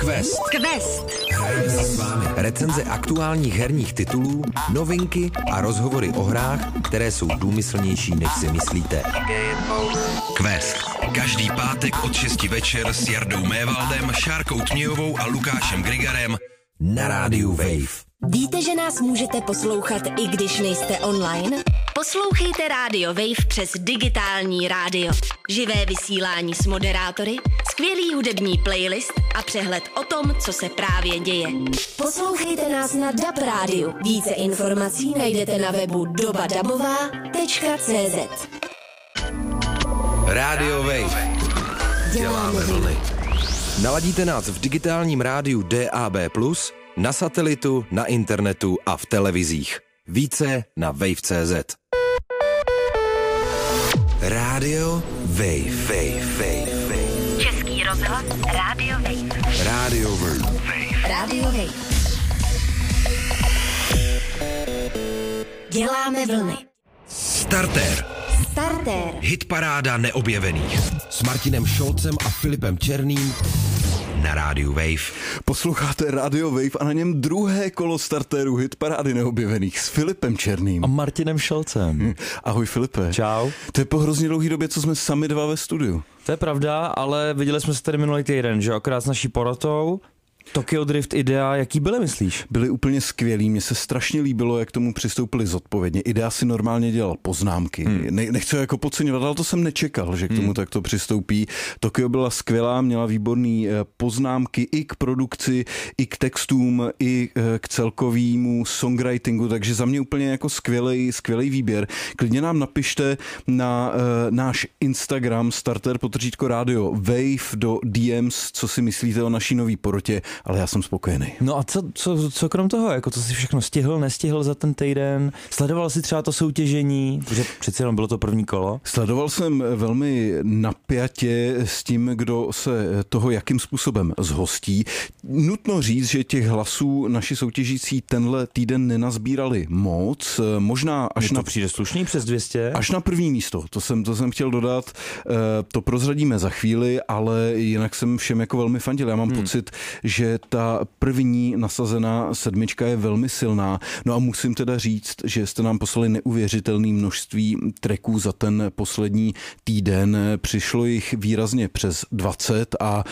Quest. Hrajeme s vámi recenze aktuálních herních titulů, novinky a rozhovory o hrách, které jsou důmyslnější, než si myslíte. Quest. Každý pátek od 6 večer s Jardou Mévaldem, Šárkou Tmějovou a Lukášem Grigarem na rádiu Wave. Víte, že nás můžete poslouchat, i když nejste online? Poslouchejte Radio Wave přes digitální rádio. Živé vysílání s moderátory, skvělý hudební playlist a přehled o tom, co se právě děje. Poslouchejte nás na DAB rádiu. Více informací najdete na webu dobadabová.cz. Radio Wave. Děláme vlny. Naladíte nás v digitálním rádiu DAB+, na satelitu, na internetu a v televizích. Více na wave.cz. Radio Wave. Český rozhlas Radio Wave. Radio Wave. Radio Wave. Děláme vlny. Startér. Hitparáda neobjevených. S Martinem Šolcem a Filipem Černým na rádiu Wave. Posloucháte Radio Wave a na něm druhé kolo startéru Hitparády neobjevených s Filipem Černým. A Martinem Šolcem. Ahoj Filipe. Čau. To je po hrozně dlouhý době, co jsme sami dva ve studiu. To je pravda, ale viděli jsme se tady minulý týden, že akorát s naší porotou. Tokyo Drift Idea, jaký byly, myslíš? Byly úplně skvělý, mně se strašně líbilo, jak tomu přistoupili zodpovědně. Idea si normálně dělal poznámky, nechci jako podceňovat, ale to jsem nečekal, že k tomu takto přistoupí. Tokyo byla skvělá, měla výborný poznámky i k produkci, i k textům, i k celkovému songwritingu, takže za mě úplně jako skvělej výběr. Klidně nám napište na náš Instagram starter_radio Wave do DMs, co si myslíte o naší nový porotě. Ale já jsem spokojený. No a co krom toho, jako co jsi všechno nestihl za ten týden? Sledoval jsi třeba to soutěžení, protože přeci jenom bylo to první kolo? Sledoval jsem velmi napjatě s tím, kdo se toho jakým způsobem zhostí. Nutno říct, že těch hlasů naši soutěžící tenhle týden nenazbírali moc, možná až to přijde slušný přes 200? Až na první místo, to jsem chtěl dodat, to prozradíme za chvíli, ale jinak jsem všem jako velmi fandil. Já mám pocit, že ta první nasazená sedmička je velmi silná. No a musím teda říct, že jste nám poslali neuvěřitelné množství tracků za ten poslední týden. Přišlo jich výrazně přes 20 a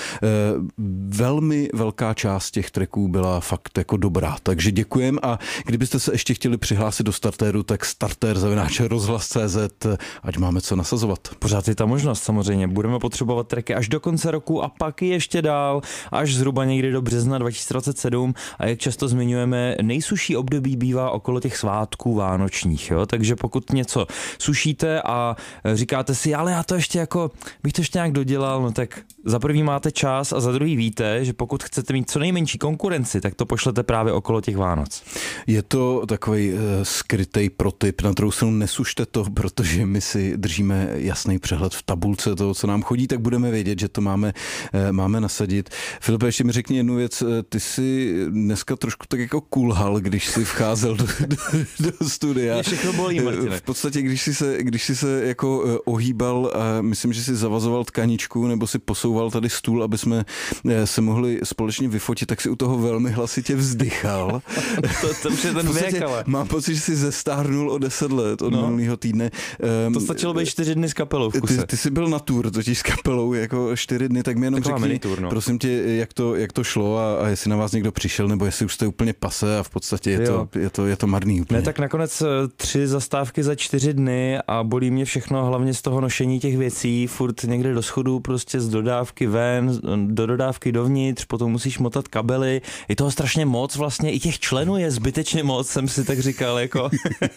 velmi velká část těch tracků byla fakt jako dobrá. Takže děkujem a kdybyste se ještě chtěli přihlásit do startéru, tak starter@rozhlas.cz, ať máme co nasazovat. Pořád je ta možnost samozřejmě. Budeme potřebovat tracky až do konce roku a pak ještě dál, až zhruba někdy do března 2027 a jak často zmiňujeme, nejsušší období bývá okolo těch svátků vánočních, jo? Takže pokud něco sušíte a říkáte si, ale já to ještě jako, bych to ještě nějak dodělal, no tak za prvý máte čas a za druhý víte, že pokud chcete mít co nejmenší konkurenci, tak to pošlete právě okolo těch Vánoc. Je to takovej skrytej protip, na druhou stranu nesušte to, protože my si držíme jasný přehled v tabulce toho, co nám chodí, tak budeme vědět, že to máme nasadit. Filipe, ještě mi řekni jednu věc, ty jsi dneska trošku tak jako kulhal, když jsi vcházel do studia. Mě všechno bolí, Martine. V podstatě, když jsi se jako ohýbal a myslím, že si zavazoval tkaničku nebo si posouval tady stůl, aby jsme se mohli společně vyfotit, tak si u toho velmi hlasitě vzdychal. to už je ten věk, ale. Mám pocit, že jsi zestárnul o 10 let od minulého týdne. To stačilo být 4 dny s kapelou v kuse. Ty jsi byl na tour, totiž s kapelou jako 4 dny, tak mi jenom řekni, prosím tě, jak to šlo a jestli na vás někdo přišel, nebo jestli už jste úplně pase a v podstatě je to marný úplně. Ne, tak nakonec 3 zastávky za 4 dny a bolí mě všechno, hlavně z toho nošení těch věcí, furt někde do schodu, prostě z dodávky ven, do dodávky dovnitř, potom musíš motat kabely, je toho strašně moc, vlastně i těch členů je zbytečně moc, jsem si tak říkal, jako.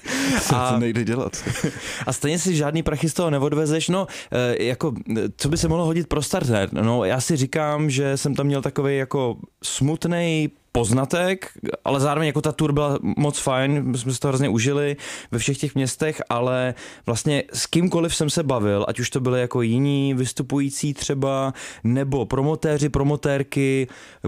To nejde dělat. A stejně si žádný prachy z toho neodvezeš, no, jako, co by se mohlo hodit pro starter? No, já si říkám, že jsem tam měl takovej jako smutnej poznatek, ale zároveň jako ta tour byla moc fajn, my jsme se to hrozně užili ve všech těch městech, ale vlastně s kýmkoliv jsem se bavil, ať už to byly jako jiní vystupující třeba, nebo promotéři, promotérky,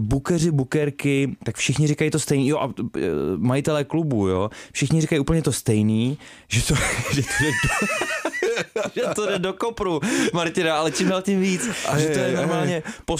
bukerky, tak všichni říkají to stejný, jo, a majitelé klubu, jo, všichni říkají úplně to stejný, že to že to jde do kopru, Martina, ale čím dál tím víc. A že to je normálně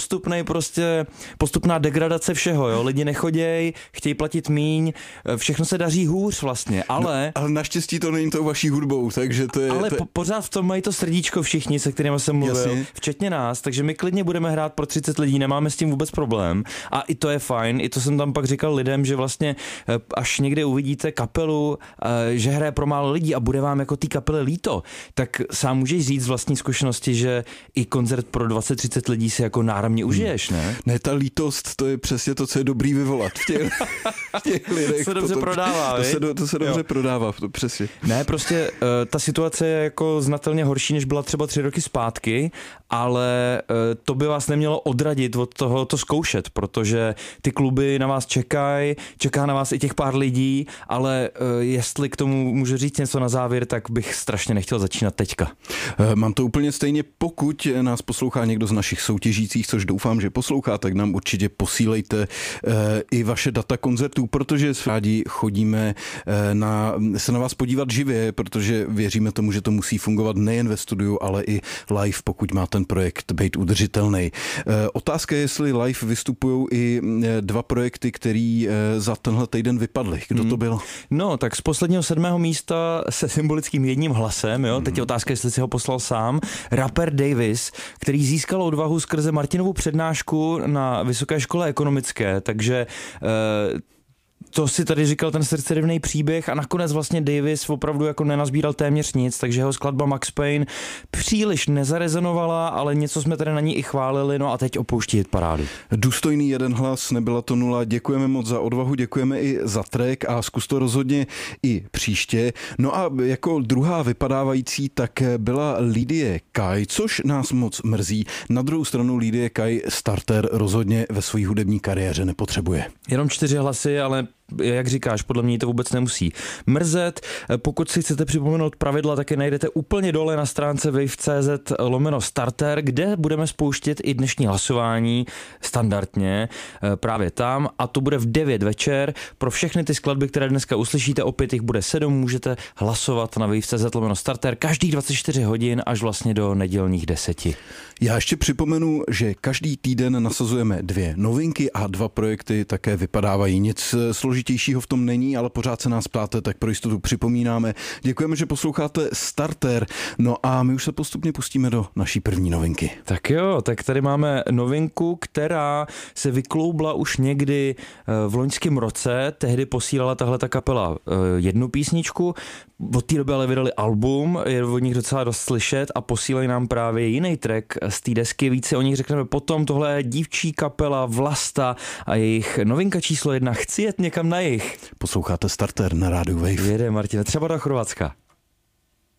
postupná degradace všeho, jo. Lidi nechoděj, chtějí platit míň, všechno se daří hůř vlastně, ale... No, ale naštěstí to není tou vaší hudbou, takže to je... Ale pořád v tom mají to srdíčko všichni, se kterými jsem mluvil, jasně. Včetně nás, takže my klidně budeme hrát pro 30 lidí, nemáme s tím vůbec problém a i to je fajn, i to jsem tam pak říkal lidem, že vlastně až někde uvidíte kapelu, že hraje pro málo lidí a bude vám jako té kapely líto, tak sám můžeš říct z vlastní zkušenosti, že i koncert pro 20-30 lidí si jako náramně užiješ, ne? Ne, ta lítost, to je přesně to, co je dobrý vyvolat v těch lidech. To se dobře prodává, to se dobře prodává, to přesně. Ne, prostě ta situace je jako znatelně horší, než byla třeba 3 roky zpátky, ale to by vás nemělo odradit od toho to zkoušet, protože ty kluby na vás čeká na vás i těch pár lidí, ale jestli k tomu můžu říct něco na závěr, tak bych strašně nechtěl začínat teďka. Mám to úplně stejně, pokud nás poslouchá někdo z našich soutěžících, což doufám, že poslouchá, tak nám určitě posílejte i vaše data koncertů, protože rádi chodíme se na vás podívat živě, protože věříme tomu, že to musí fungovat nejen ve studiu, ale i live, pokud má ten projekt být udržitelný. Otázka je, jestli live vystupují i 2 projekty, který za tenhle týden vypadly. Kdo to byl? No, tak z posledního 7. místa se symbolickým jedním hlasem, jo, teď je otázka, jestli si ho poslal sám, rapper Davis, který získal odvahu skrze Martinovu přednášku na Vysoké škole ekonomické, takže to si tady říkal ten srdcerivný příběh a nakonec vlastně Davis opravdu jako nenazbíral téměř nic, takže jeho skladba Max Payne příliš nezarezonovala, ale něco jsme tady na ní i chválili, no a teď opouští hitparádu. Důstojný jeden hlas, nebyla to 0, děkujeme moc za odvahu, děkujeme i za track a zkus to rozhodně i příště. No a jako druhá vypadávající tak byla Lidie Kaj, což nás moc mrzí. Na druhou stranu Lidie Kaj starter rozhodně ve své hudební kariéře nepotřebuje. Jenom 4 hlasy, ale jak říkáš, podle mě to vůbec nemusí mrzet. Pokud si chcete připomenout pravidla, tak je najdete úplně dole na stránce wave.cz/starter, kde budeme spouštět i dnešní hlasování standardně právě tam a to bude v 9 večer. Pro všechny ty skladby, které dneska uslyšíte, opět jich bude 7, můžete hlasovat na wave.cz/starter každých 24 hodin až vlastně do nedělních 10. Já ještě připomenu, že každý týden nasazujeme 2 novinky a 2 projekty také vypadávají. Nic složitějšího v tom není, ale pořád se nás ptáte, tak pro jistotu připomínáme. Děkujeme, že posloucháte Starter. No a my už se postupně pustíme do naší první novinky. Tak jo, tak tady máme novinku, která se vykloubla už někdy v loňském roce. Tehdy posílala tahle ta kapela 1 písničku. Od té doby ale vydali album, je od nich docela dost slyšet a posílají nám právě jiný track z té desky. Více o nich řekneme potom. Tohle je dívčí kapela Vlasta a jejich novinka číslo 1 Chci jet někam na jih. Posloucháte Starter na rádiu Wave. Jede, Martin, třeba do Chorvatska.